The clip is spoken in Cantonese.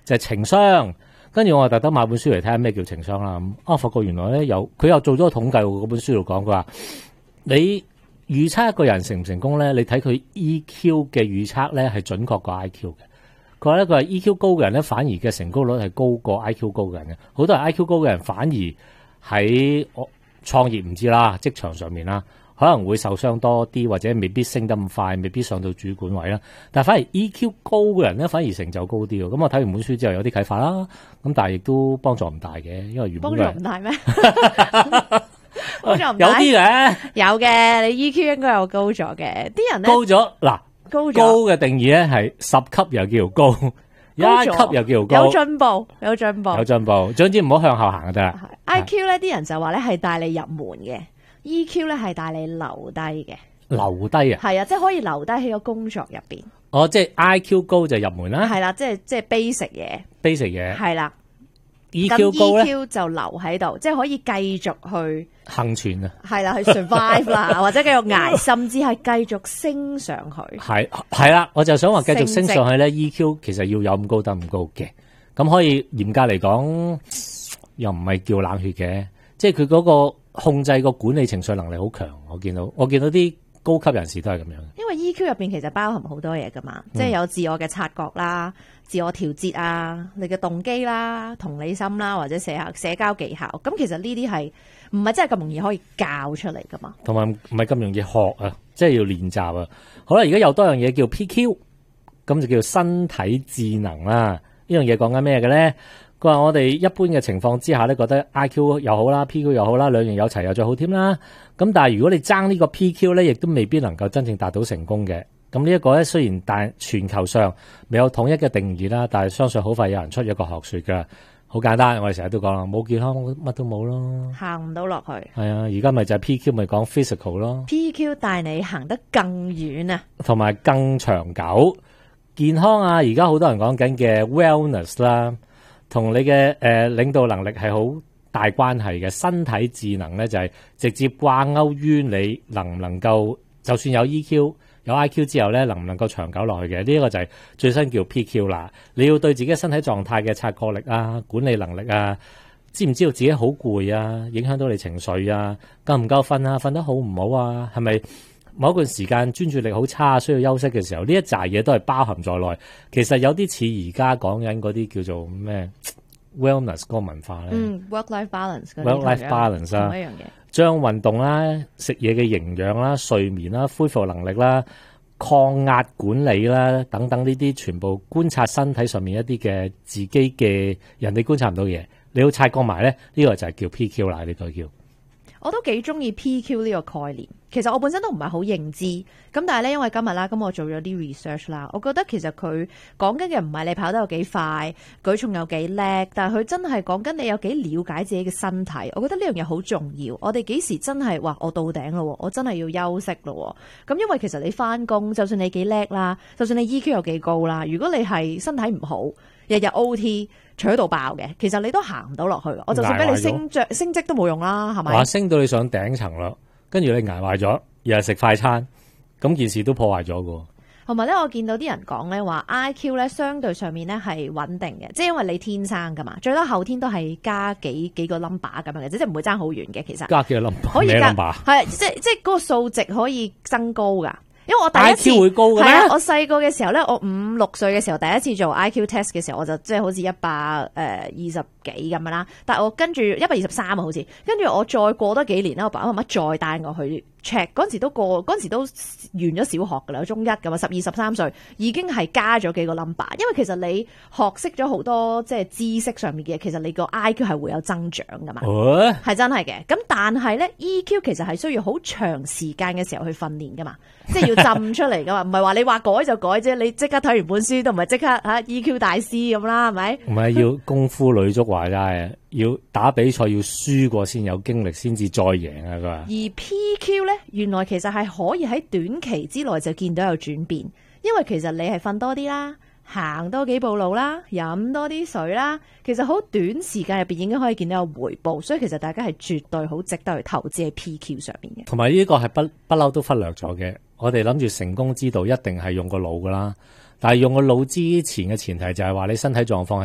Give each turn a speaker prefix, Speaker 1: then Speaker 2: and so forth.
Speaker 1: 就係情商。跟住我特登買本書嚟睇下咩叫情商啦。發覺原來咧佢又做咗個統計喎。嗰本書度講，佢話你預測一個人成唔成功咧，你睇佢 EQ 嘅預測咧係準確過 IQ 嘅。佢話EQ 高嘅人咧，反而嘅成功率係高過 IQ 高嘅人嘅。好多人 IQ 高嘅人反而喺創業唔知啦，職場上面啦，可能會受傷多啲，或者未必升得咁快，未必上到主管位啦。但係反而 EQ 高嘅人咧，反而成就高啲喎。咁我睇完本書之後有啲啟發啦。咁但係亦都幫助唔大嘅，因為原本
Speaker 2: 幫助唔大咩？幫助唔大
Speaker 1: 有啲嘅，
Speaker 2: 有嘅，你 EQ 應該有高咗嘅。啲人咧
Speaker 1: 高咗嗱，
Speaker 2: 高
Speaker 1: 嘅定義咧係10級又叫高，1級又叫高，
Speaker 2: 有進步，有進步，
Speaker 1: 有進步。總之唔好向後行就得啦。
Speaker 2: IQ 咧，啲人就話咧係帶你入門嘅，EQ 咧係帶你留低嘅。
Speaker 1: 留低啊？
Speaker 2: 係啊，即係可以留低喺個工作入邊。
Speaker 1: 即係 IQ 高就入門啦。
Speaker 2: 係啦，即係 basic 嘢。
Speaker 1: basic 嘢。
Speaker 2: 係啦。
Speaker 1: EQ 高咧
Speaker 2: ，EQ 就留喺度，即係可以繼續去
Speaker 1: 幸存啊。
Speaker 2: 係啦，去 survive 啦，或者繼續捱，甚至係繼續升上去。
Speaker 1: 係啦，我就想話繼續升上去咧 ，EQ 其實要有咁高得咁高嘅，咁可以嚴格嚟講，又唔係叫冷血嘅，即係佢嗰個控制個管理情緒能力好強。我見到啲高級人士都係咁樣。
Speaker 2: 因為 EQ 入邊其實包含好多嘢噶嘛，即係有自我嘅察覺啦、自我調節啊、你嘅動機啦、同理心啦，或者社交技巧。咁其實呢啲係唔係真係咁容易可以教出嚟噶嘛？
Speaker 1: 同埋唔係咁容易學啊，即係要練習啊。好啦，而家有多樣嘢叫 PQ， 咁就叫身體智能啦。呢樣嘢講緊咩嘅咧？佢話我哋一般嘅情況之下咧，覺得 IQ 又好啦 ，PQ 又好啦，兩樣有齊又最好添啦。咁但係如果你爭呢個 PQ 咧，亦都未必能夠真正達到成功嘅。咁呢一個咧，雖然但全球上未有統一嘅定義啦，但係相信好快有人出一個學說㗎。好簡單，我哋成日都講啦，冇健康乜都冇咯，
Speaker 2: 行唔到落去。
Speaker 1: 係啊，而家咪就係 PQ 咪講 physical 咯。
Speaker 2: PQ 帶你行得更遠啊，
Speaker 1: 同埋更長久健康啊！而家好多人講緊嘅 wellness 啦。同你嘅領導能力係好大關係嘅，身體智能咧就係直接掛鈎於你能唔能夠，就算有 EQ 有 IQ 之後咧，能唔能夠長久落去嘅？呢一個就係最新叫 PQ 啦。你要對自己身體狀態嘅察覺力啊、管理能力啊，知唔知道自己好攰啊，影響到你情緒啊，夠唔夠瞓啊，瞓得好唔好啊，係咪？某一段時間專注力好差，需要休息嘅時候，呢一紮嘢都係包含在內。其實有啲似而家講緊嗰啲叫做咩 wellness 嗰個文化咧。
Speaker 2: work-life
Speaker 1: balance，work-life balance 啊，
Speaker 2: 同一樣嘢。
Speaker 1: 將運動啦、食嘢嘅營養啦、睡眠啦、恢復能力啦、抗壓管理啦等等呢啲，全部觀察身體上面一啲嘅自己嘅人哋觀察唔到嘢，你要察覺埋咧，呢個就係叫 PQ 啦，呢個叫。
Speaker 2: 我都幾中意 PQ 呢個概念，其實我本身都唔係好認知，咁但係咧因為今日啦，咁我做咗啲 research 啦，我覺得其實佢講緊嘅唔係你跑得有幾快，舉重有幾叻，但係佢真係講緊你有幾了解自己嘅身體。我覺得呢樣嘢好重要。我哋幾時真係話我到頂咯，我真係要休息咯。咁因為其實你翻工，就算你幾叻啦，就算你 EQ 有幾高啦，如果你係身體唔好，日日 OT。除到爆嘅，其實你都行唔到落去。我就算俾你升職都冇用啦，係咪？話
Speaker 1: 升到你上頂層咯，跟住你捱壞咗，日日食快餐，咁件事都破壞咗噶。
Speaker 2: 同埋咧，我見到啲人講咧話 IQ 咧相對上面咧係穩定嘅，即係因為你天生噶嘛，最多後天都係加幾個 number 咁樣嘅，即係唔會爭好遠嘅。其實
Speaker 1: 加幾個 number，
Speaker 2: 可以加
Speaker 1: number？
Speaker 2: 係即係嗰個數值可以增高噶。因為我第一次
Speaker 1: IQ 會高嘅咩？
Speaker 2: 係啊，我細個嘅時候咧，我5、6歲嘅時候第一次做 IQ test 嘅時候，我就即係好似120幾咁樣啦。但係我跟住123啊，好似跟住我再過多幾年咧，我爸爸媽媽再帶我去 check 嗰陣時都完咗小學噶啦，中一咁啊，12、13歲已經係加咗幾個 number。因為其實你學識咗好多即係知識上面嘅嘢，其實你個 IQ 係會有增長噶嘛，係真係嘅。咁但係咧 EQ 其實係需要好長時間嘅時候去訓練噶嘛，即係要浸出嚟噶嘛，唔係話你話改就改啫，你即刻睇完本書都唔係即刻EQ 大師咁啦，係咪？
Speaker 1: 唔係要功夫女足話齋，要打比賽要輸過先有經歷，先至再贏啊！佢話。
Speaker 2: 而 PQ 咧，原來其實係可以喺短期之內就見到有轉變，因為其實你係瞓多啲啦，行多幾步路啦，飲多啲水啦，其實好短時間入邊已經可以見到有回報，所以其實大家係絕對好值得去投資喺 PQ 上面嘅。
Speaker 1: 同埋呢個係不嬲都忽略咗嘅，我哋諗住成功之道一定係用個腦噶啦，但係用個腦之前嘅前提就係話你身體狀況係